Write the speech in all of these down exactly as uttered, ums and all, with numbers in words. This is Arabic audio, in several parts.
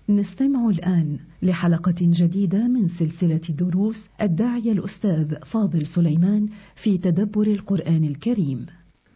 نستمع الآن لحلقة جديدة من سلسلة دروس الداعية الأستاذ فاضل سليمان في تدبر القرآن الكريم.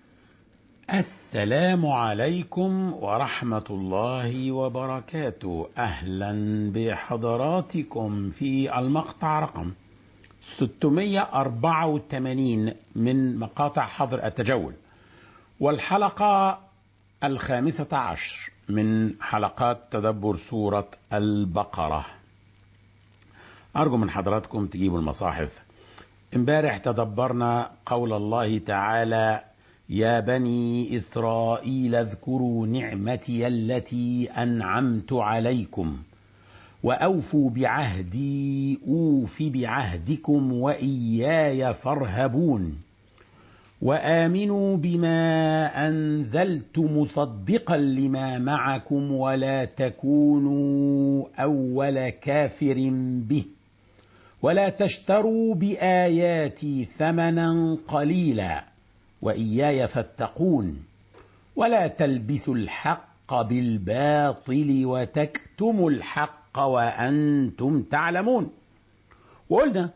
السلام عليكم ورحمة الله وبركاته. أهلا بحضراتكم في المقطع رقم ستمائة وأربعة وثمانين من مقاطع حظر التجول، والحلقة الخامسة عشر من حلقات تدبر سورة البقرة. أرجو من حضراتكم تجيبوا المصاحف. امبارح تدبرنا قول الله تعالى: يا بني إسرائيل اذكروا نعمتي التي أنعمت عليكم وأوفوا بعهدي أوف بعهدكم وإياي فارهبون وآمنوا بما أنزلت مصدقا لما معكم ولا تكونوا أول كافر به ولا تشتروا بآياتي ثمنا قليلا وإياي فاتقون ولا تلبسوا الحق بالباطل وتكتموا الحق وأنتم تعلمون. وقلنا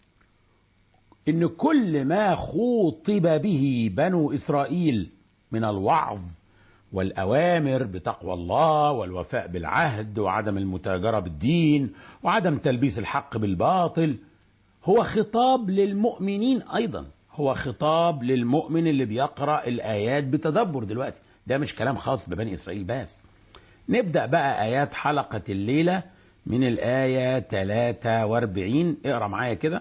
إن كل ما خوطب به بنو إسرائيل من الوعظ والأوامر بتقوى الله والوفاء بالعهد وعدم المتاجرة بالدين وعدم تلبيس الحق بالباطل هو خطاب للمؤمنين أيضا، هو خطاب للمؤمن اللي بيقرأ الآيات بتدبر دلوقتي. ده مش كلام خاص ببني إسرائيل بس. نبدأ بقى آيات حلقة الليلة من الآية ثلاثة وأربعين. اقرأ معايا كده: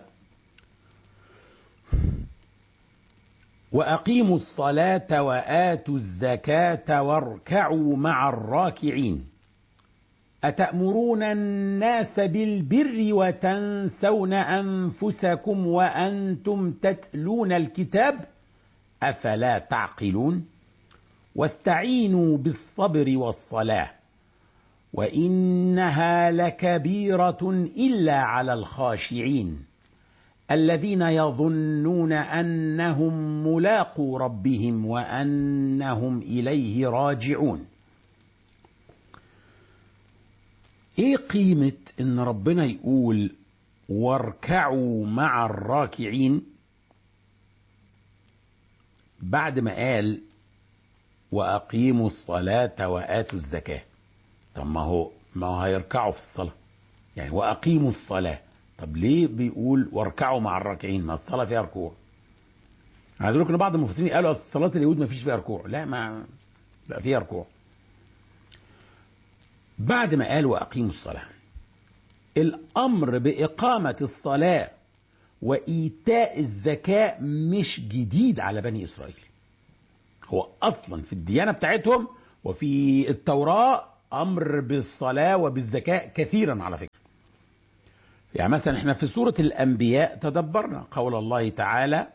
وأقيموا الصلاة وآتوا الزكاة واركعوا مع الراكعين أتأمرون الناس بالبر وتنسون أنفسكم وأنتم تتلون الكتاب أفلا تعقلون واستعينوا بالصبر والصلاة وإنها لكبيرة إلا على الخاشعين الذين يظنون أنهم ملاقو ربهم وأنهم إليه راجعون. ايه قيمة ان ربنا يقول واركعوا مع الراكعين بعد ما قال واقيموا الصلاة وآتوا الزكاة؟ طب ما هو ما هو هيركعوا في الصلاة، يعني واقيموا الصلاة. طب ليه بيقول واركعوا مع الراكعين؟ ما الصلاة فيها ركوع. عايز اقول لكم بعض المفسرين قالوا صلاة اليهود ما فيش فيها ركوع. لا، ما بقى فيها ركوع. بعد ما قال وأقيموا الصلاة، الأمر بإقامة الصلاة وإيتاء الزكاة مش جديد على بني إسرائيل. هو أصلا في الديانة بتاعتهم وفي التوراة أمر بالصلاة وبالزكاة كثيرا على فكرة. يعني مثلا احنا في سورة الأنبياء تدبرنا قول الله تعالى: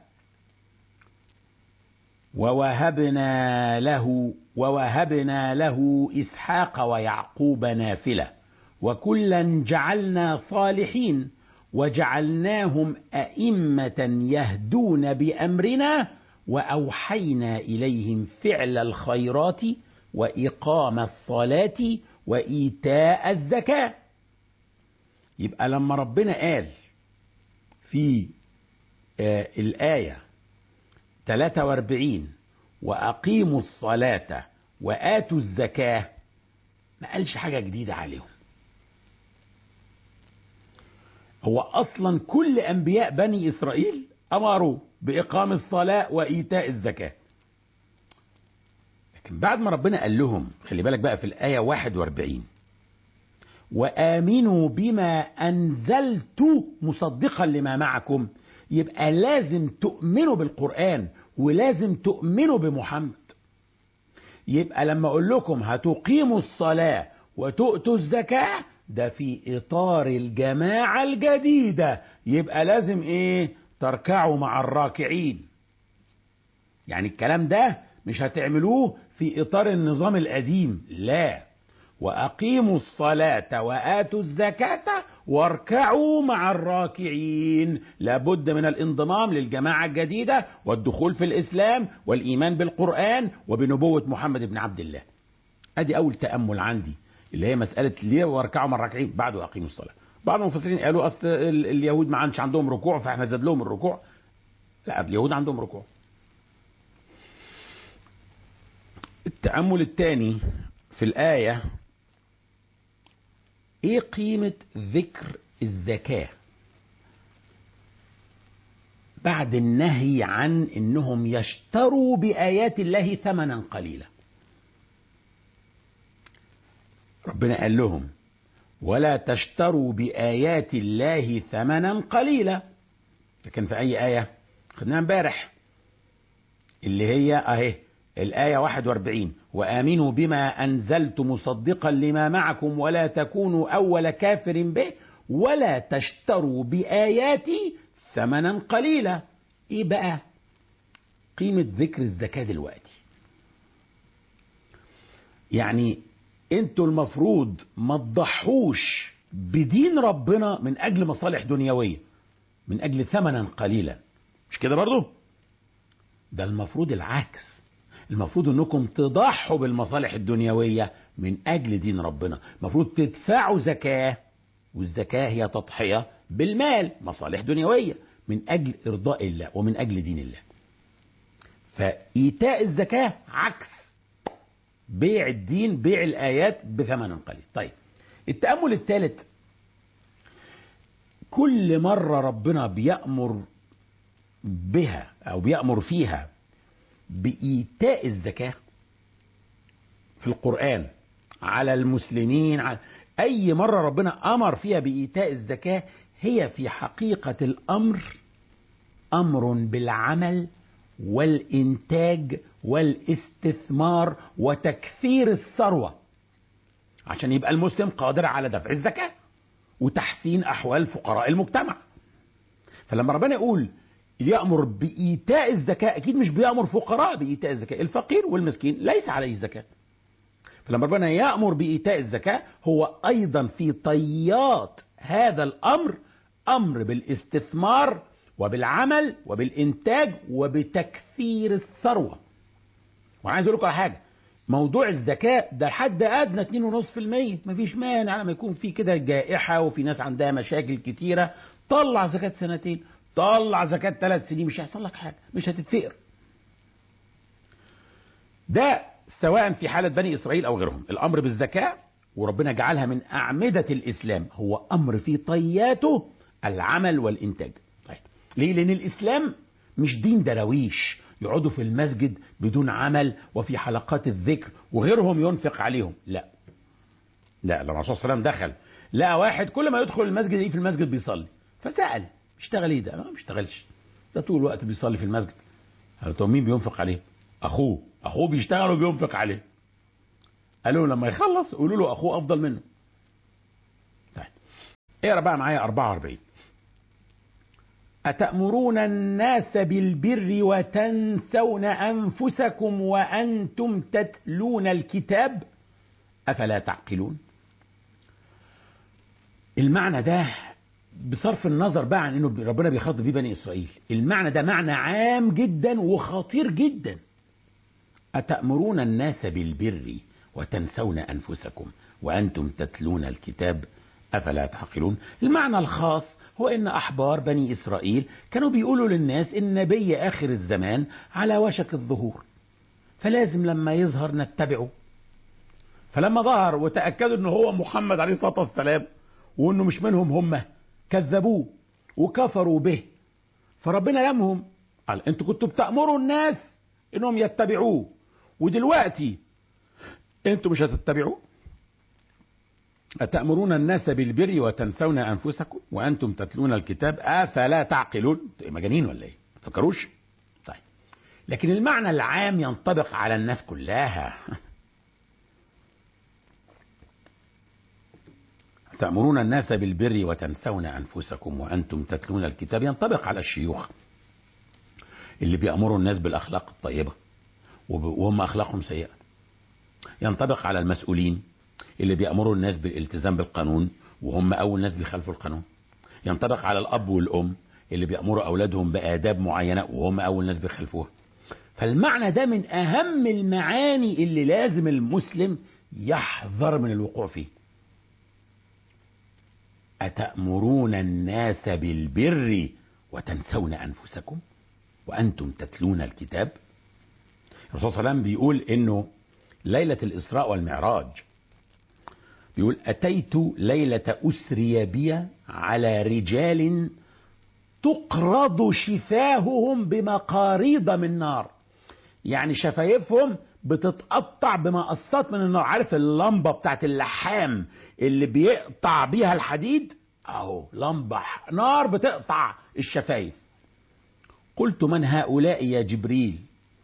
ووهبنا له ووهبنا له إسحاق ويعقوب نافلة وكلا جعلنا صالحين وجعلناهم أئمة يهدون بأمرنا وأوحينا إليهم فعل الخيرات وإقام الصلاة وإيتاء الزكاة. يبقى لما ربنا قال في آه الآية ثلاثة وأربعين وأقيموا الصلاة وآتوا الزكاة، ما قالش حاجة جديدة عليهم. هو أصلا كل أنبياء بني إسرائيل أمروا بإقام الصلاة وإيتاء الزكاة. لكن بعد ما ربنا قال لهم، خلي بالك بقى في الآية واحد وأربعين: وآمنوا بما أنزلت مصدقا لما معكم، يبقى لازم تؤمنوا بالقرآن ولازم تؤمنوا بمحمد. يبقى لما أقول لكم هتقيموا الصلاة وتؤتوا الزكاة، ده في إطار الجماعة الجديدة، يبقى لازم إيه؟ تركعوا مع الراكعين. يعني الكلام ده مش هتعملوه في إطار النظام القديم، لا. وأقيموا الصلاة وآتوا الزكاة واركعوا مع الراكعين. لابد من الانضمام للجماعة الجديدة والدخول في الإسلام والإيمان بالقرآن وبنبوة محمد بن عبد الله. أدي أول تأمل عندي اللي هي مسألة ليه واركعوا مع الراكعين بعد وأقيموا الصلاة. بعض المفسرين قالوا أصل اليهود ما عادش عندهم ركوع فإحنا زاد لهم الركوع. لا، اليهود عندهم ركوع. التأمل الثاني في الآية، إيه قيمة ذكر الزكاة بعد النهي عن إنهم يشتروا بآيات الله ثمنا قليلا؟ ربنا قال لهم ولا تشتروا بآيات الله ثمنا قليلا. لكن في أي آية؟ خدناها امبارح اللي هي أهي الآية واحد وأربعين، وآمنوا بما أنزلت مصدقا لما معكم ولا تكونوا أول كافر به ولا تشتروا بآياتي ثمنا قليلا. إيه بقى قيمة ذكر الزكاة دلوقتي؟ يعني انتوا المفروض ما تضحوش بدين ربنا من أجل مصالح دنيوية، من أجل ثمنا قليلا، مش كده برضو؟ ده المفروض العكس، المفروض انكم تضحوا بالمصالح الدنيوية من أجل دين ربنا. المفروض تدفعوا زكاة، والزكاة هي تضحية بالمال، مصالح دنيوية من أجل إرضاء الله ومن أجل دين الله. فإيتاء الزكاة عكس بيع الدين، بيع الآيات بثمن قليل. طيب التأمل الثالث، كل مرة ربنا بيأمر بها أو بيأمر فيها بإيتاء الزكاة في القرآن على المسلمين، على أي مرة ربنا أمر فيها بإيتاء الزكاة هي في حقيقة الأمر أمر بالعمل والإنتاج والاستثمار وتكثير الثروة، عشان يبقى المسلم قادر على دفع الزكاة وتحسين أحوال فقراء المجتمع. فلما ربنا يقول يأمر بإيتاء الزكاة، أكيد مش بيأمر فقراء بإيتاء الزكاة، الفقير والمسكين ليس عليه زكاة. فلما ربنا يأمر بإيتاء الزكاة هو أيضا في طيات هذا الأمر أمر بالاستثمار وبالعمل وبالإنتاج وبتكثير الثروة. وأنا عايز أقول لكم على حاجة، موضوع الزكاة ده حد أدنى اتنين فاصلة خمسة بالمية، مفيش مانع لما يكون في كده جائحة وفي ناس عندها مشاكل كتيرة، طلع زكاة سنتين، طلع زكاة ثلاث سنين، مش هيحصل لك حاجة، مش هتتفقر. ده سواء في حالة بني إسرائيل أو غيرهم، الأمر بالزكاة وربنا جعلها من أعمدة الإسلام هو أمر في طياته العمل والإنتاج. طيب ليه؟ لأن الإسلام مش دين درويش يقعدوا في المسجد بدون عمل وفي حلقات الذكر وغيرهم ينفق عليهم. لا لا، لما الرسول صلى الله عليه وسلم دخل لقى واحد كل ما يدخل المسجد ايه في المسجد بيصلي، فسأل بيشتغل ايه ده؟ ما بيشتغلش، ده طول الوقت بيصلي في المسجد. قال له مين بينفق عليه؟ اخوه، اخوه بيشتغل وبينفق عليه. قالوا لما يخلص قولوا له اخوه افضل منه. طيب اقرا بقى معايا أربعة وأربعين، أتأمرون الناس بالبر وتنسون أنفسكم وأنتم تتلون الكتاب أفلا تعقلون. المعنى ده بصرف النظر بقى عن انه ربنا بيخاطب بيه بني اسرائيل، المعنى ده معنى عام جدا وخطير جدا. أتأمرون الناس بالبر وتنسون أنفسكم وأنتم تتلون الكتاب أفلا تعقلون. المعنى الخاص هو ان احبار بني اسرائيل كانوا بيقولوا للناس ان نبي اخر الزمان على وشك الظهور، فلازم لما يظهر نتبعه. فلما ظهر وتأكدوا انه هو محمد عليه الصلاة والسلام وانه مش منهم هم، كذبوه وكفروا به. فربنا لمهم قال انتوا كنتوا بتأمروا الناس انهم يتبعوه، ودلوقتي انتوا مش هتتبعوه. أتأمرون الناس بالبر وتنسون أنفسكم وأنتم تتلون الكتاب أفلا تعقلون. مجانين ولا إيه؟ ما تفكروش؟ طيب لكن المعنى العام ينطبق على الناس كلها. تأمرون الناس بالبر وتنسون أنفسكم وأنتم تتلون الكتاب ينطبق على الشيوخ اللي بيأمروا الناس بالأخلاق الطيبة وهم أخلاقهم سيئة. ينطبق على المسؤولين اللي بيأمروا الناس بالالتزام بالقانون وهم أول ناس بيخالفوا القانون. ينطبق على الأب والأم اللي بيأمروا أولادهم بآداب معينة وهم أول ناس بيخالفوها. فالمعنى ده من أهم المعاني اللي لازم المسلم يحذر من الوقوع فيه. أتأمرون الناس بالبر وتنسون أنفسكم وأنتم تتلون الكتاب. الرسول صلى الله عليه وسلم بيقول إنه ليلة الإسراء والمعراج بيقول أتيت ليلة أسري بي على رجال تقرض شفاههم بمقاريض من نار، يعني شفايفهم بتتقطع بمقصات من النار. عارف اللمبة بتاعت اللحام اللي بيقطع بيها الحديد؟ اهو لمبة نار بتقطع الشفايف. قلت من هؤلاء يا جبريل؟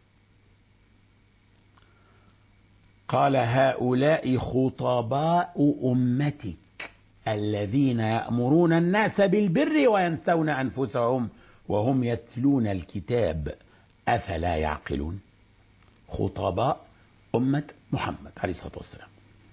قال هؤلاء خطباء أمتك الذين يأمرون الناس بالبر وينسون أنفسهم وهم يتلون الكتاب أفلا يعقلون. خطباء أمة محمد عليه الصلاة والسلام.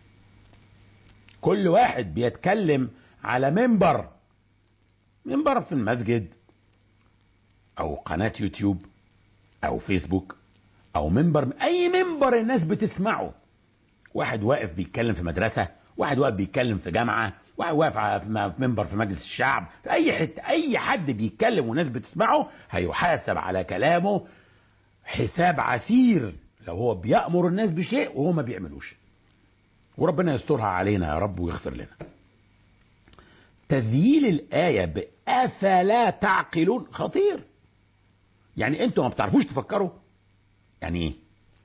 كل واحد بيتكلم على منبر، منبر في المسجد أو قناة يوتيوب أو فيسبوك أو منبر، أي منبر الناس بتسمعه. واحد واقف بيتكلم في مدرسة، واحد واقف بيتكلم في جامعة، واحد واقف في منبر في مجلس الشعب، في أي حتة أي حد بيتكلم والناس بتسمعه هيحاسب على كلامه حساب عسير لو هو بيأمر الناس بشيء وهو ما بيعملوش. وربنا يسترها علينا يا رب ويغفر لنا. تذييل الآية بأفلا تعقلون خطير. يعني انتوا ما بتعرفوش تفكروا؟ يعني ايه؟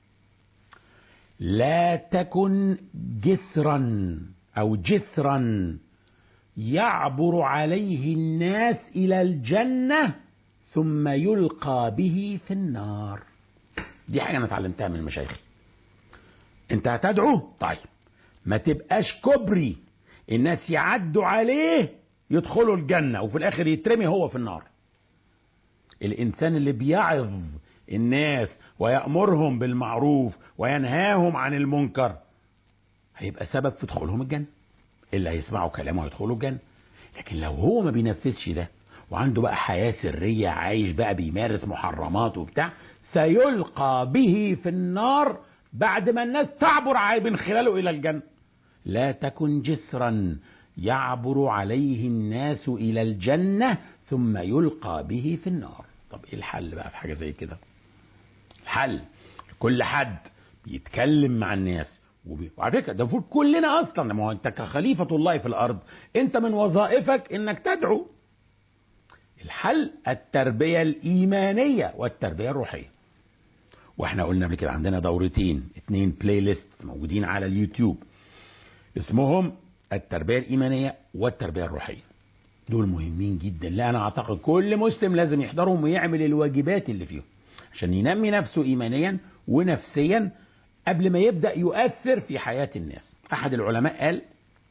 لا تكن جسرا او جسرا يعبر عليه الناس الى الجنة ثم يلقى به في النار. دي حاجة انا اتعلمتها من المشايخ. انت هتدعو، طيب ما تبقاش كبري الناس يعدوا عليه يدخلوا الجنة وفي الاخر يترمي هو في النار. الانسان اللي بيعظ الناس ويأمرهم بالمعروف وينهاهم عن المنكر هيبقى سبب في دخولهم الجنة. اللي هيسمعوا كلامه هيدخلوا الجنة. لكن لو هو ما بينفذش ده وعنده بقى حياة سرية، عايش بقى بيمارس محرمات وبتاع، سيلقى به في النار بعد ما الناس تعبر من خلاله إلى الجنة. لا تكن جسرا يعبر عليه الناس إلى الجنة ثم يلقى به في النار. طب إيه الحل بقى في حاجة زي كده؟ الحل كل حد بيتكلم مع الناس وبي... وعلى فكرة ده المفروض كلنا أصلا، ما هو أنت كخليفة الله في الأرض أنت من وظائفك إنك تدعو. الحل التربية الإيمانية والتربية الروحية. واحنا قلنا قبل كده عندنا دورتين اتنين بلاي ليست موجودين على اليوتيوب اسمهم التربية الإيمانية والتربية الروحية. دول مهمين جدا، لا أنا أعتقد كل مسلم لازم يحضرهم ويعمل الواجبات اللي فيهم عشان ينمي نفسه إيمانيا ونفسيا قبل ما يبدأ يؤثر في حياة الناس. أحد العلماء قال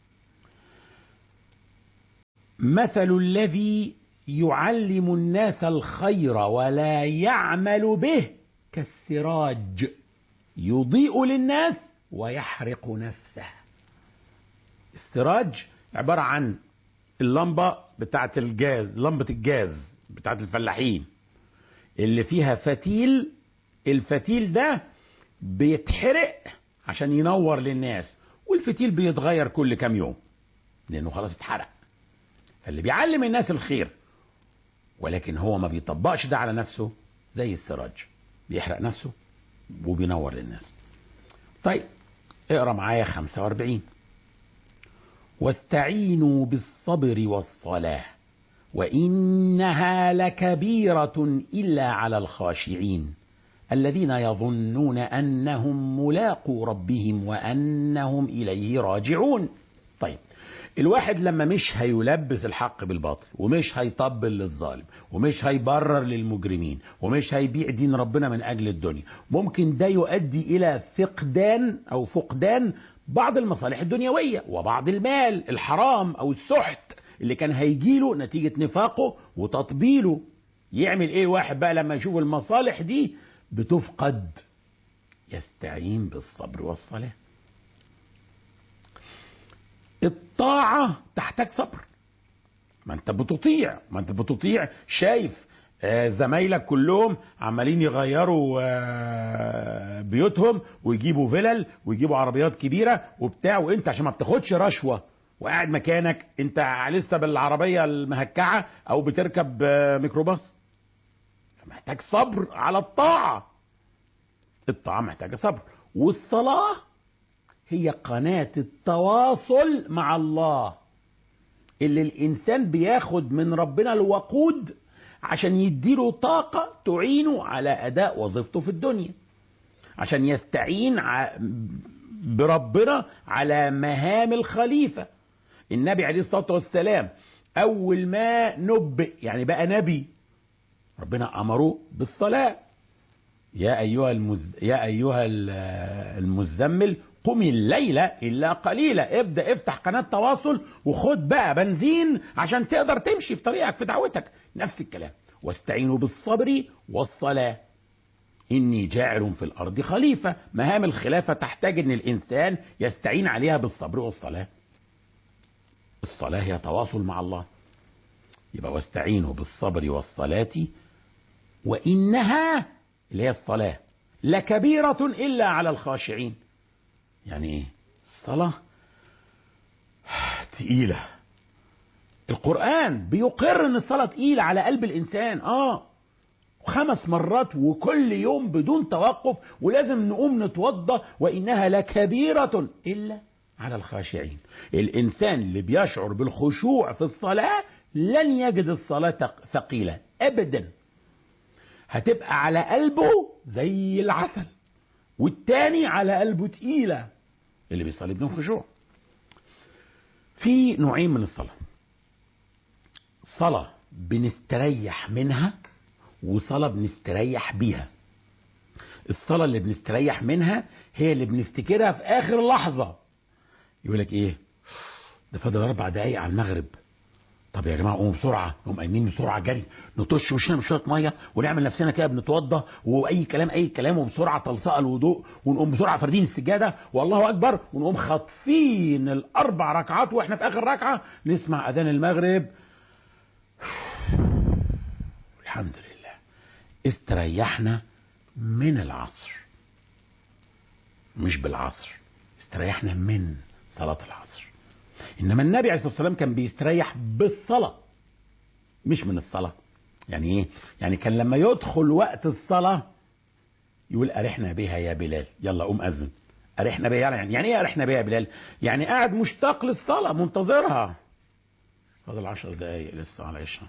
مثل الذي يعلم الناس الخير ولا يعمل به كالسراج يضيء للناس ويحرق نفسه. السراج عبارة عن اللمبة بتاعت الجاز، لمبة الجاز بتاعت الفلاحين اللي فيها فتيل. الفتيل ده بيتحرق عشان ينور للناس، والفتيل بيتغير كل كام يوم لأنه خلاص اتحرق. فاللي بيعلم الناس الخير ولكن هو ما بيطبقش ده على نفسه زي السراج، بيحرق نفسه وبينور للناس. طيب اقرأ معايا خمسة واربعين. واستعينوا بالصبر والصلاة وإنها لكبيرة إلا على الخاشعين الذين يظنون أنهم ملاقو ربهم وأنهم إليه راجعون. طيب الواحد لما مش هيلبس الحق بالباطل ومش هيطبل للظالم ومش هيبرر للمجرمين ومش هيبيع دين ربنا من أجل الدنيا، ممكن ده يؤدي إلى فقدان أو فقدان بعض المصالح الدنيوية وبعض المال الحرام أو السحت اللي كان هيجيله نتيجة نفاقه وتطبيله. يعمل إيه واحد بقى لما يشوف المصالح دي بتفقد؟ يستعين بالصبر والصلاة. الطاعة تحتاج صبر. ما انت بتطيع ما انت بتطيع شايف آه زمايلك كلهم عمالين يغيروا آه بيوتهم ويجيبوا فلل ويجيبوا عربيات كبيرة وبتاع، وانت عشان ما بتاخدش رشوة وقاعد مكانك انت لسه بالعربية المهكعة او بتركب آه ميكروباص. محتاج صبر على الطاعة. الطاعة محتاجة صبر. والصلاة هي قناة التواصل مع الله اللي الإنسان بياخد من ربنا الوقود عشان يديله طاقة تعينه على أداء وظيفته في الدنيا، عشان يستعين بربنا على مهام الخليفة. النبي عليه الصلاة والسلام أول ما نبئ يعني بقى نبي ربنا أمره بالصلاة. يا أيها المز... يا أيها المزمل قم الليل إلا قليلا. ابدأ افتح قناة تواصل وخد بقى بنزين عشان تقدر تمشي في طريقك في دعوتك. نفس الكلام. واستعينوا بالصبر والصلاة إني جاعل في الأرض خليفة. مهام الخلافة تحتاج إن الإنسان يستعين عليها بالصبر والصلاة. الصلاة هي تواصل مع الله. يبقى واستعينوا بالصبر والصلاة وإنها اللي هي الصلاة لكبيرة إلا على الخاشعين. يعني ايه الصلاة؟ تقيلة. القرآن بيقر ان الصلاة تقيلة على قلب الانسان. اه خمس مرات وكل يوم بدون توقف، ولازم نقوم نتوضى. وانها لكبيرة الا على الخاشعين. الانسان اللي بيشعر بالخشوع في الصلاة لن يجد الصلاة ثقيلة ابدا. هتبقى على قلبه زي العسل، والتاني على قلبه تقيلة اللي بيصلي بدون خشوع. في نوعين من الصلاة. صلاة بنستريح منها وصلاة بنستريح بيها. الصلاة اللي بنستريح منها هي اللي بنفتكرها في آخر لحظة. يقولك ايه ده فاضل اربع دقايق على المغرب، طب يا جماعه قوموا بسرعه، نقوم قايمين بسرعه جري نطش وشنا بشويه ميه ونعمل نفسنا كده بنتوضى واي كلام اي كلام وبسرعه تلصق الوضوء ونقوم بسرعه فاردين السجاده والله اكبر ونقوم خاطفين الاربع ركعات واحنا في اخر ركعه نسمع اذان المغرب. الحمد لله استريحنا من العصر، مش بالعصر، استريحنا من صلاه العصر. انما النبي عليه الصلاه والسلام كان بيستريح بالصلاه مش من الصلاه. يعني ايه؟ يعني كان لما يدخل وقت الصلاه يقول ارحنا بها يا بلال، يلا قوم اذن. ارحنا بها يعني يعني ايه ارحنا بها يا بلال؟ يعني قاعد مشتاق للصلاه منتظرها. فاضل عشر دقايق لسه على العشاء،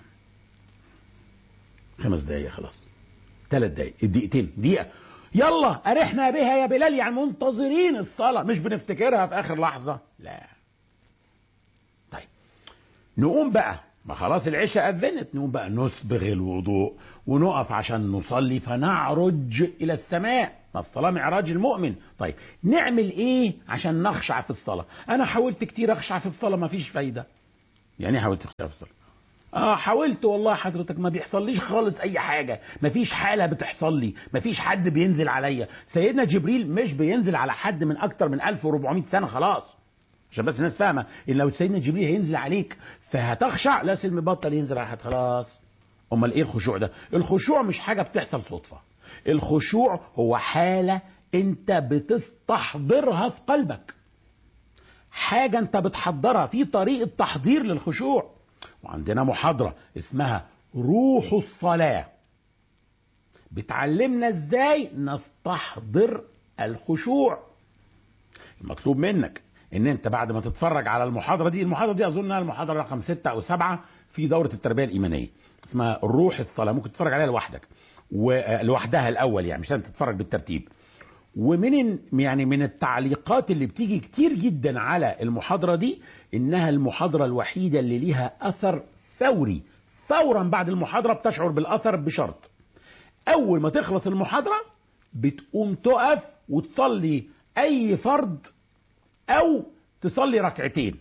خمس دقايق خلاص، ثلاث دقايق، الدقيقتين دقيقه، يلا ارحنا بها يا بلال. يعني منتظرين الصلاه مش بنفتكرها في اخر لحظه. لا. طيب نقوم بقى، ما خلاص العشاء أذنت، نقوم بقى نسبغ الوضوء ونقف عشان نصلي فنعرج إلى السماء. ما الصلاة معراج المؤمن. طيب نعمل إيه عشان نخشع في الصلاة؟ أنا حاولت كتير أخشع في الصلاة ما فيش فايدة. يعني حاولت أخشع في الصلاة؟ اه حاولت والله حضرتك ما بيحصليش خالص اي حاجة، ما فيش حالة بتحصل لي، ما فيش حد بينزل عليا. سيدنا جبريل مش بينزل على حد من اكتر من ألف وأربعمائة سنة خلاص، عشان بس الناس فاهمة ان لو سيدنا جبريل هينزل عليك فهتخشع، لا سلم بطل ينزل على حد خلاص. امال ايه الخشوع ده؟ الخشوع مش حاجة بتحصل صدفة. الخشوع هو حالة انت بتستحضرها في قلبك، حاجة انت بتحضرها، في طريقة تحضير للخشوع. وعندنا محاضرة اسمها روح الصلاة بتعلمنا ازاي نستحضر الخشوع. المطلوب منك ان انت بعد ما تتفرج على المحاضرة دي، المحاضرة دي اظنها المحاضرة رقم ستة او سبعة في دورة التربية الإيمانية، اسمها روح الصلاة، ممكن تتفرج عليها لوحدك ولوحدها الاول يعني مش لازم تتفرج بالترتيب. ومن يعني من التعليقات اللي بتيجي كتير جدا على المحاضرة دي انها المحاضرة الوحيدة اللي ليها اثر فوري، فورا بعد المحاضرة بتشعر بالاثر بشرط اول ما تخلص المحاضرة بتقوم تقف وتصلي اي فرض او تصلي ركعتين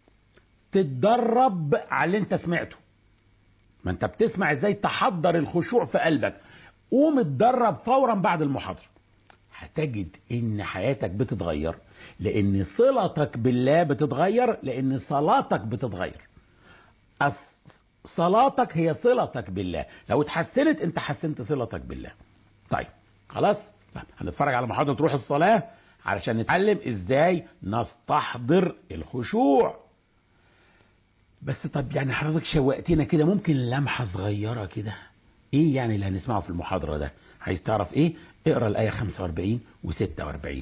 تتدرب على اللي انت سمعته. ما انت بتسمع ازاي تحضر الخشوع في قلبك، قوم اتدرب فورا بعد المحاضرة، هتجد ان حياتك بتتغير، لان صلتك بالله بتتغير، لان صلاتك بتتغير. صلاتك هي صلتك بالله، لو اتحسنت انت حسنت صلتك بالله. طيب خلاص، طيب هنتفرج على محاضرة روح الصلاة علشان نتعلم ازاي نستحضر الخشوع. بس طب يعني حضرتك شوقتنا كده، ممكن لمحة صغيرة كده؟ ايه يعني اللي هنسمعه في المحاضرة ده؟ عايز تعرف ايه؟ اقرأ الآية خمسة وأربعين و ستة وأربعين.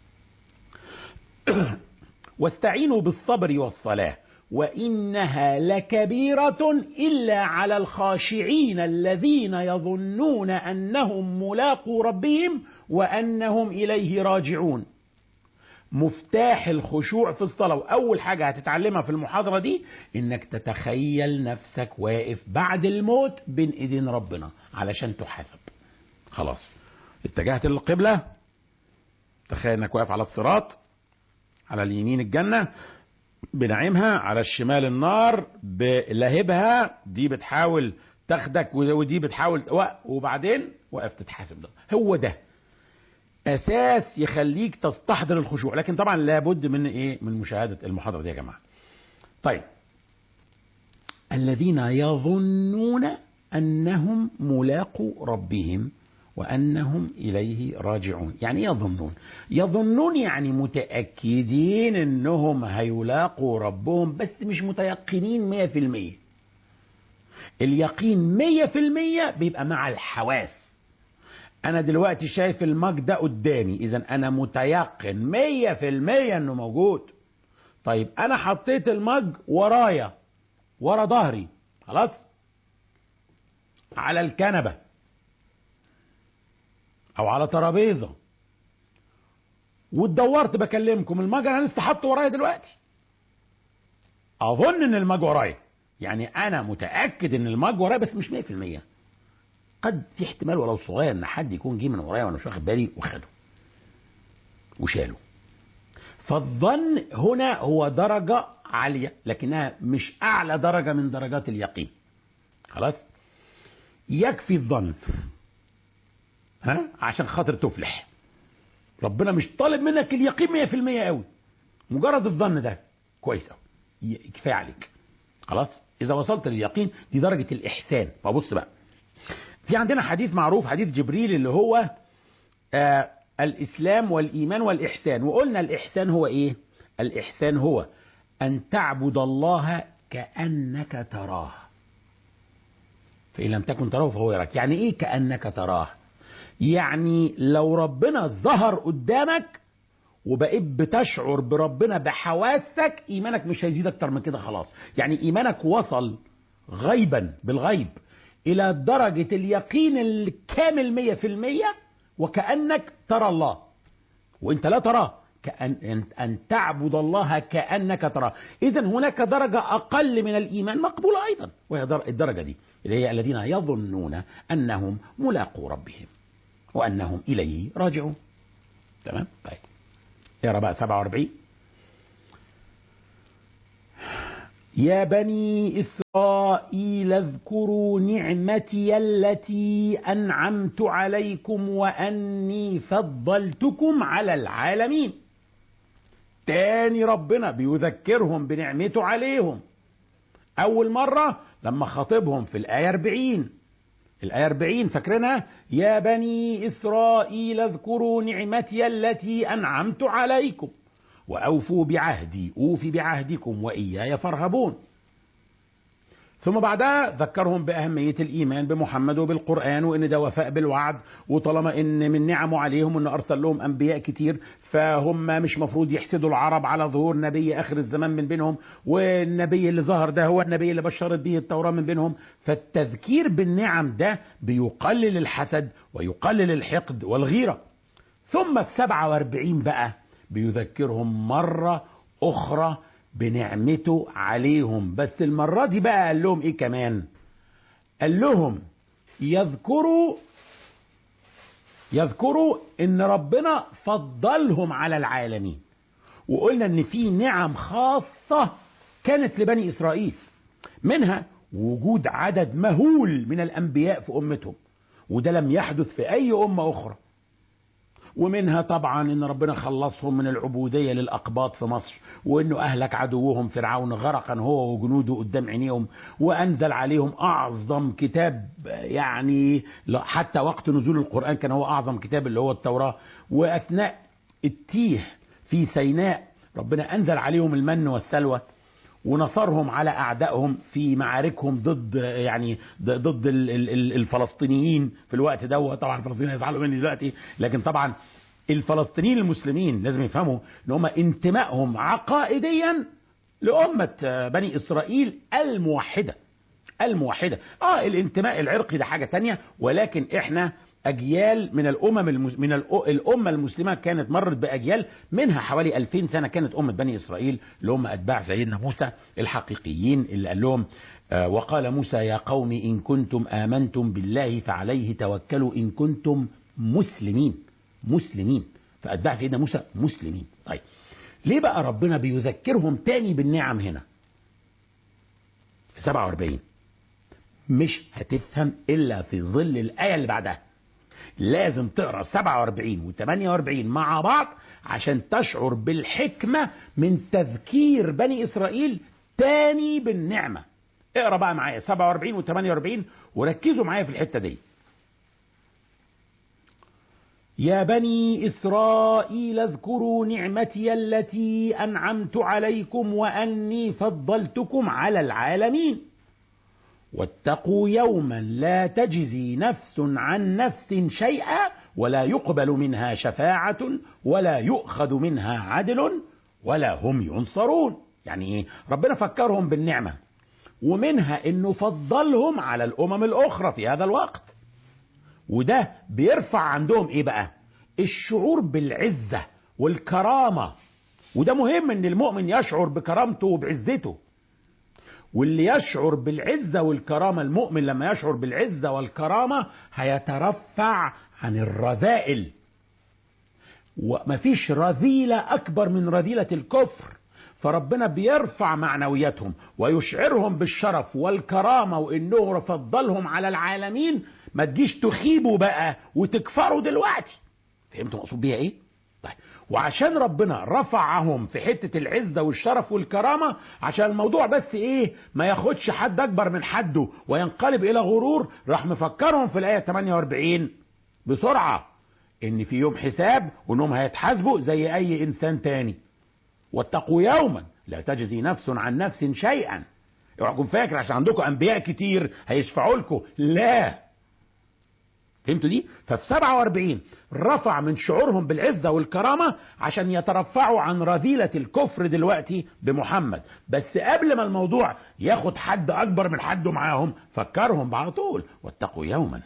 واستعينوا بالصبر والصلاة وإنها لكبيرة إلا على الخاشعين الذين يظنون أنهم ملاقو ربهم وأنهم إليه راجعون. مفتاح الخشوع في الصلاة، وأول حاجة هتتعلمها في المحاضرة دي إنك تتخيل نفسك واقف بعد الموت بين إيدين ربنا علشان تحاسب. خلاص اتجهت للقبلة، تخيل إنك واقف على الصراط، على اليمين الجنة بنعيمها، على الشمال النار بلهبها، دي بتحاول تاخدك ودي بتحاول، وبعدين واقف تتحاسب. ده هو ده اساس يخليك تستحضر الخشوع. لكن طبعا لابد من ايه؟ من مشاهدة المحاضرة دي يا جماعة. طيب، الذين يظنون انهم ملاقو ربهم وأنهم إليه راجعون. يعني يظنون، يظنون يعني متأكدين أنهم هيلاقوا ربهم، بس مش متيقنين مية في المية. اليقين مية في المية بيبقى مع الحواس. أنا دلوقتي شايف المج ده قدامي، إذن أنا متيقن مية في المية أنه موجود. طيب أنا حطيت المج ورايا، ورا ظهري، خلاص، على الكنبة او على ترابيزه، واتدورت بكلمكم، المج انا لسه حاطه ورايا دلوقتي، اظن ان المج ورايا، يعني انا متاكد ان المج ورايا بس مش مية في المية. قد في احتمال ولو صغير ان حد يكون جه من ورايا وانا مش واخد بالي وخده وشاله. فالظن هنا هو درجه عاليه، لكنها مش اعلى درجه من درجات اليقين. خلاص، يكفي الظن ها عشان خاطر تفلح. ربنا مش طالب منك اليقين مية في المية قوي، مجرد الظن ده كويس قوي، كفايه عليك. خلاص، اذا وصلت لليقين دي درجه الاحسان. فبص بقى، في عندنا حديث معروف، حديث جبريل، اللي هو آه الاسلام والايمان والاحسان. وقلنا الاحسان هو ايه؟ الاحسان هو ان تعبد الله كانك تراه، فان لم تكن تراه فهو يراك. يعني ايه كانك تراه؟ يعني لو ربنا ظهر قدامك وبقيت بتشعر بربنا بحواسك، ايمانك مش هيزيد اكتر من كده. خلاص، يعني ايمانك وصل غيبا بالغيب الى درجة اليقين الكامل مية في المية، وكأنك ترى الله وانت لا تراه، كأن ان تعبد الله كأنك تراه. اذا هناك درجة اقل من الايمان مقبولة ايضا، وهي الدرجة دي اللي هي الذين يظنون انهم ملاقو ربهم وأنهم إليه راجعون. تمام؟ طيب اقرا بقى سبعة وأربعين. يا بني إسرائيل اذكروا نعمتي التي أنعمت عليكم وأني فضلتكم على العالمين. تاني ربنا بيذكرهم بنعمته عليهم. أول مرة لما خاطبهم في الآية أربعين، الآية أربعين فاكرينها؟ يا بني إسرائيل اذكروا نعمتي التي أنعمت عليكم وأوفوا بعهدي أوفي بعهدكم وإياي فارهبون. ثم بعدها ذكرهم بأهمية الإيمان بمحمد وبالقرآن، وإن ده وفاء بالوعد، وطالما إن من نعمه عليهم إن أرسل لهم أنبياء كتير، فهم مش مفروض يحسدوا العرب على ظهور نبي آخر الزمان من بينهم، والنبي اللي ظهر ده هو النبي اللي بشرت به التوراة من بينهم. فالتذكير بالنعم ده بيقلل الحسد ويقلل الحقد والغيرة. ثم في سبعة وأربعين بقى بيذكرهم مرة أخرى بنعمته عليهم، بس المرة دي بقى قال لهم ايه كمان؟ قال لهم يذكروا يذكروا ان ربنا فضلهم على العالمين. وقلنا ان في نعم خاصة كانت لبني اسرائيل، منها وجود عدد مهول من الانبياء في امتهم، وده لم يحدث في اي امة اخرى. ومنها طبعا ان ربنا خلصهم من العبودية للأقباط في مصر، وانه اهلك عدوهم فرعون غرقا هو وجنوده قدام عينيهم، وانزل عليهم اعظم كتاب، يعني حتى وقت نزول القرآن كان هو اعظم كتاب اللي هو التوراة. واثناء التيه في سيناء ربنا انزل عليهم المن والسلوى، ونصرهم على اعدائهم في معاركهم ضد يعني ضد الفلسطينيين في الوقت ده. طبعا الفلسطينيين هيزعلوا مني دلوقتي، لكن طبعا الفلسطينيين المسلمين لازم يفهموا ان هم انتمائهم عقائديا لأمة بني إسرائيل الموحدة الموحدة. اه الانتماء العرقي ده حاجة تانية، ولكن احنا أجيال من الأمم المس... من الأمة المسلمة كانت مرت بأجيال، منها حوالي ألفين سنة كانت أمة بني إسرائيل اللي هم أتباع سيدنا موسى الحقيقيين، اللي قال لهم آه وقال موسى يا قوم إن كنتم آمنتم بالله فعليه توكلوا إن كنتم مسلمين. مسلمين فأتباع سيدنا موسى مسلمين. طيب ليه بقى ربنا بيذكرهم تاني بالنعم هنا في سبعة وأربعين؟ مش هتفهم إلا في ظل الآية اللي بعدها. لازم تقرأ سبعة وأربعين و ثمانية وأربعين مع بعض عشان تشعر بالحكمة من تذكير بني إسرائيل تاني بالنعمة. اقرأ بقى معايا سبعة وأربعين و ثمانية وأربعين وركزوا معايا في الحتة دي. يا بني إسرائيل اذكروا نعمتي التي أنعمت عليكم وأني فضلتكم على العالمين واتقوا يوما لا تجزي نفس عن نفس شيئا ولا يقبل منها شفاعة ولا يؤخذ منها عدل ولا هم ينصرون. يعني ايه؟ ربنا فكرهم بالنعمة، ومنها انه فضلهم على الامم الاخرى في هذا الوقت، وده بيرفع عندهم ايه بقى؟ الشعور بالعزة والكرامة. وده مهم ان المؤمن يشعر بكرامته وبعزته، واللي يشعر بالعزة والكرامة، المؤمن لما يشعر بالعزة والكرامة هيترفع عن الرذائل. ومفيش رذيلة أكبر من رذيلة الكفر، فربنا بيرفع معنوياتهم ويشعرهم بالشرف والكرامة وإنه فضلهم على العالمين. ما تجيش تخيبوا بقى وتكفروا دلوقتي. فهمتوا مقصود بيها إيه؟ طيب، وعشان ربنا رفعهم في حتة العزة والشرف والكرامة، عشان الموضوع بس ايه ما ياخدش حد اكبر من حده وينقلب الى غرور، راح مفكرهم في الآية ثمانية وأربعين بسرعة ان في يوم حساب وانهم هيتحاسبوا زي اي انسان تاني. واتقوا يوما لا تجزي نفس عن نفس شيئا. اوعى تكون فاكر عشان عندكم انبياء كتير هيشفعوا لكم، لا. فهمتوا دي؟ ففي سبعة وأربعين رفع من شعورهم بالعزة والكرامة عشان يترفعوا عن رذيلة الكفر دلوقتي بمحمد. بس قبل ما الموضوع ياخد حد أكبر من حده معاهم فكرهم على طول واتقوا يوما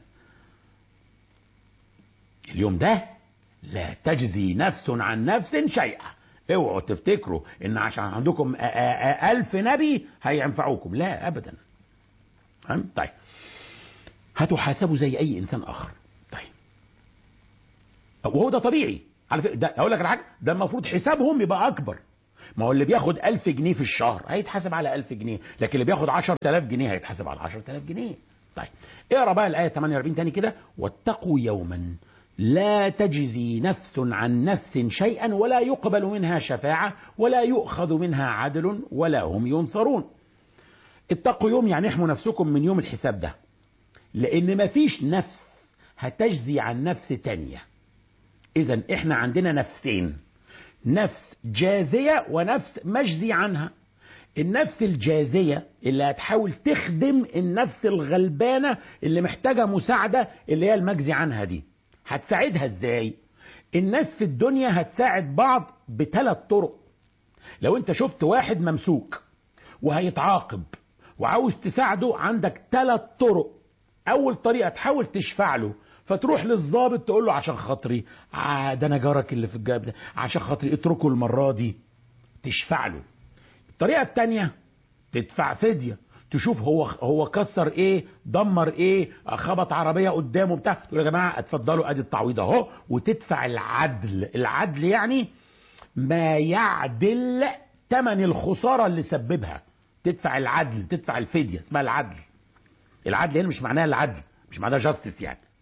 اليوم ده لا تجزي نفس عن نفس شيئا. اوعوا تفتكروا ان عشان عندكم ألف نبي هينفعوكم، لا أبدا. طيب، هتحاسبوا زي اي انسان اخر. طيب، وهو ده طبيعي على فكره. ده اقول لك على حاجه، ده المفروض حسابهم يبقى اكبر. ما هو اللي بياخد ألف جنيه في الشهر هيتحاسب على ألف جنيه، لكن اللي بياخد عشرة آلاف جنيه هيتحاسب على عشرة آلاف جنيه. طيب، اقرا بقى الايه ثمانية وأربعين تاني كده. واتقوا يوما لا تجزي نفس عن نفس شيئا ولا يقبل منها شفاعه ولا يؤخذ منها عدل ولا هم ينصرون. اتقوا يوم يعني احموا نفسكم من يوم الحساب ده، لان مفيش نفس هتجزي عن نفس تانية. اذا احنا عندنا نفسين، نفس جازية ونفس مجزي عنها. النفس الجازية اللي هتحاول تخدم النفس الغلبانة اللي محتاجة مساعدة اللي هي المجزي عنها دي. هتساعدها ازاي؟ الناس في الدنيا هتساعد بعض بثلاث طرق. لو انت شفت واحد ممسوك وهيتعاقب وعاوز تساعده، عندك ثلاث طرق. اول طريقة تحاول تشفع له، فتروح للضابط تقول له عشان خاطري آه ده انا جارك اللي في الجاب ده، عشان خاطري اتركه المرة دي، تشفع له. الطريقة التانية تدفع فدية، تشوف هو هو كسر ايه، دمر ايه، خبط عربية قدامه بتاع، تقول يا جماعة اتفضلوا ادي التعويض اهو، وتدفع العدل. العدل يعني ما يعدل ثمن الخسارة اللي سببها. تدفع العدل، تدفع الفدية، اسمها العدل. العدل هنا مش معناها العدل، مش معناها جاستس يعني،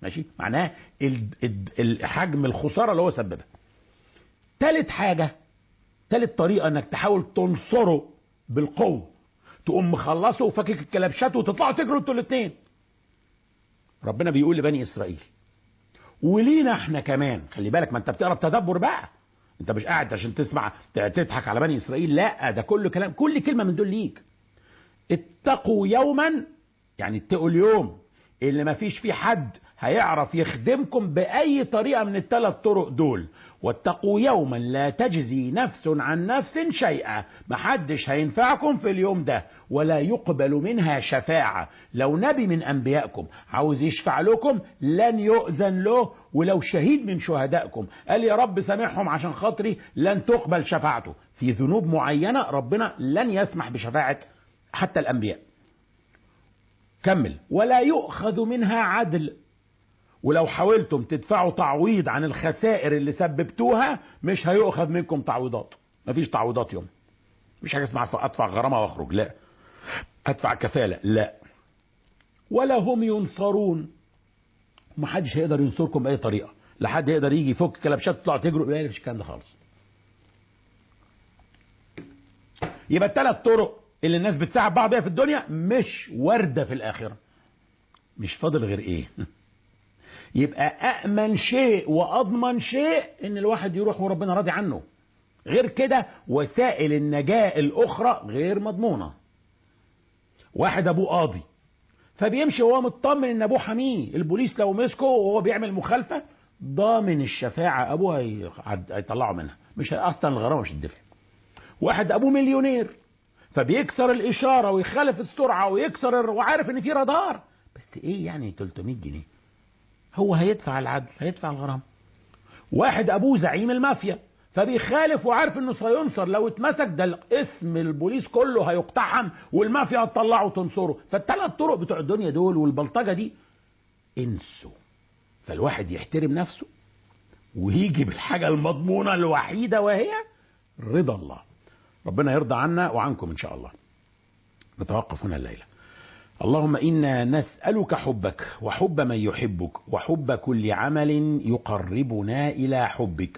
ماشي، معناه حجم الخسارة اللي هو سببها. تالت حاجة، تالت طريقة انك تحاول تنصره بالقوة، تقوم مخلصه وفكك الكلبشات وتطلعوا تجروا انتوا الاثنين. ربنا بيقول لبني اسرائيل ولينا احنا كمان، خلي بالك، ما انت بتقرا بتدبر بقى، انت مش قاعد عشان تسمع تضحك على بني اسرائيل، لا، ده كل كلام، كل كلمة من دول ليك. اتقوا يوما، يعني اتقوا اليوم اللي ما فيش فيه حد هيعرف يخدمكم بأي طريقة من الثلاث طرق دول. واتقوا يوما لا تجزي نفس عن نفس شيئا، محدش هينفعكم في اليوم ده ولا يقبل منها شفاعة. لو نبي من أنبيائكم عاوز يشفع لكم لن يؤذن له، ولو شهيد من شهدائكم قال يا رب سامحهم عشان خاطري لن تقبل شفاعته. في ذنوب معينة ربنا لن يسمح بشفاعة حتى الأنبياء. كمل، ولا يؤخذ منها عدل، ولو حاولتم تدفعوا تعويض عن الخسائر اللي سببتوها مش هيؤخذ منكم تعويضات. مفيش تعويضات يوم، مش حاجة اسمها ادفع غرامة واخرج، لا. ادفع كفالة، لا. ولا هم ينصرون، محدش هيقدر ينصركم بأي طريقة، لا حد يقدر يجي يفك كلبشات تطلع تجروا، لا، مفيش الكلام ده خالص. يبقى الثلاث طرق اللي الناس بتساعد بعض بيها في الدنيا مش واردة في الآخرة. مش فاضل غير ايه؟ يبقى أأمن شيء وأضمن شيء إن الواحد يروح وربنا راضي عنه. غير كده وسائل النجاة الأخرى غير مضمونة. واحد أبوه قاضي فبيمشي وهو مطمن إن أبوه حميه، البوليس لو مسكه وهو بيعمل مخالفة ضامن الشفاعة أبوه هيطلعه منها، مش أصلا الغرامة مش الدفع. واحد أبوه مليونير فبيكسر الإشارة ويخالف السرعة ويكسر، وعارف إن في رادار، بس إيه يعني ثلاثمية جنيه، هو هيدفع العدل، هيدفع الغرامة. واحد أبوه زعيم المافيا فبيخالف وعارف إنه سينصر، لو اتمسك ده اسم البوليس كله هيقتحم والمافيا هتطلعه وتنصره. فالثلاث طرق بتوع الدنيا دول والبلطجة دي انسوا. فالواحد يحترم نفسه ويجي بالحاجة المضمونة الوحيدة وهي رضا الله. ربنا يرضى عنا وعنكم إن شاء الله. نتوقف هنا الليلة. اللهم إنا نسألك حبك وحب من يحبك وحب كل عمل يقربنا إلى حبك.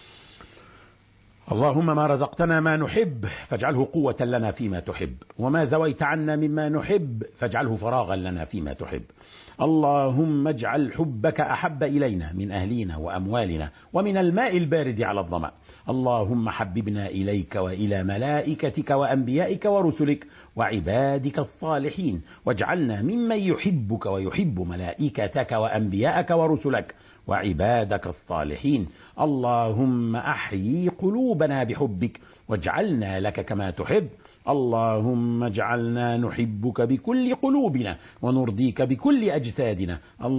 اللهم ما رزقتنا ما نحب فاجعله قوة لنا فيما تحب، وما زويت عنا مما نحب فاجعله فراغا لنا فيما تحب. اللهم اجعل حبك أحب إلينا من أهلنا وأموالنا ومن الماء البارد على الظمأ. اللهم حببنا إليك وإلى ملائكتك وأنبيائك ورسلك وعبادك الصالحين، واجعلنا ممن يحبك ويحب ملائكتك وأنبيائك ورسلك وعبادك الصالحين. اللهم أحيي قلوبنا بحبك واجعلنا لك كما تحب. اللهم اجعلنا نحبك بكل قلوبنا ونرضيك بكل أجسادنا.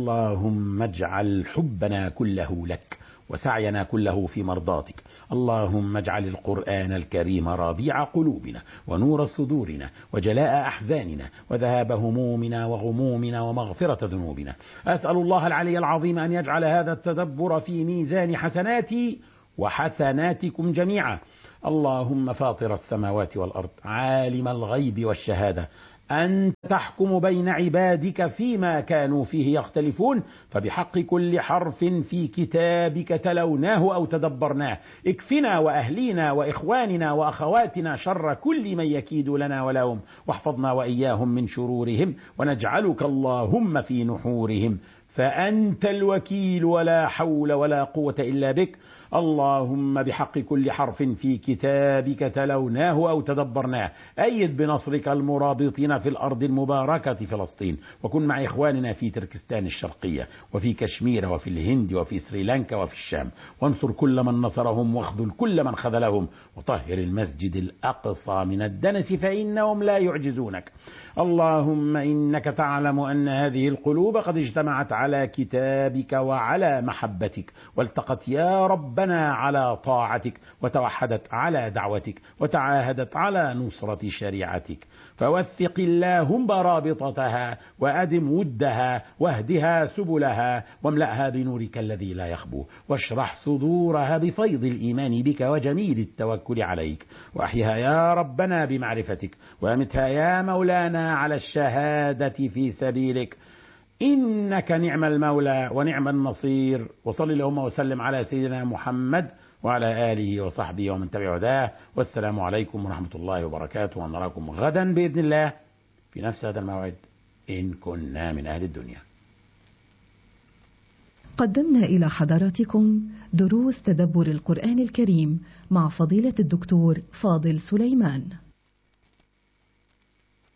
اللهم اجعل حبنا كله لك وسعينا كله في مرضاتك. اللهم اجعل القرآن الكريم ربيع قلوبنا ونور صدورنا وجلاء أحزاننا وذهاب همومنا وغمومنا ومغفرة ذنوبنا. أسأل الله العلي العظيم أن يجعل هذا التدبر في ميزان حسناتي وحسناتكم جميعا. اللهم فاطر السماوات والأرض عالم الغيب والشهادة، أنت تحكم بين عبادك فيما كانوا فيه يختلفون، فبحق كل حرف في كتابك تلوناه أو تدبرناه اكفنا وأهلينا وإخواننا وأخواتنا شر كل من يكيد لنا ولهم، واحفظنا وإياهم من شرورهم، ونجعلك اللهم في نحورهم، فأنت الوكيل ولا حول ولا قوة إلا بك. اللهم بحق كل حرف في كتابك تلوناه أو تدبرناه أيد بنصرك المرابطين في الأرض المباركة فلسطين، وكن مع إخواننا في تركستان الشرقية وفي كشمير وفي الهند وفي سريلانكا وفي الشام، وانصر كل من نصرهم واخذل كل من خذلهم، وطهر المسجد الأقصى من الدنس فإنهم لا يعجزونك. اللهم إنك تعلم أن هذه القلوب قد اجتمعت على كتابك وعلى محبتك، والتقت يا ربنا على طاعتك، وتوحدت على دعوتك، وتعاهدت على نصرة شريعتك، فوثق اللهم رابطتها وأدم ودها واهدها سبلها واملأها بنورك الذي لا يخبو، واشرح صدورها بفيض الإيمان بك وجميل التوكل عليك، وأحيها يا ربنا بمعرفتك، وأمتها يا مولانا على الشهادة في سبيلك. إنك نعم المولى ونعم النصير. وصل اللهم وسلم على سيدنا محمد وعلى آله وصحبه ومن تبع هداه. والسلام عليكم ورحمة الله وبركاته، ونراكم غدا بإذن الله في نفس هذا الموعد إن كنا من أهل الدنيا. قدمنا إلى حضراتكم دروس تدبر القرآن الكريم مع فضيلة الدكتور فاضل سليمان.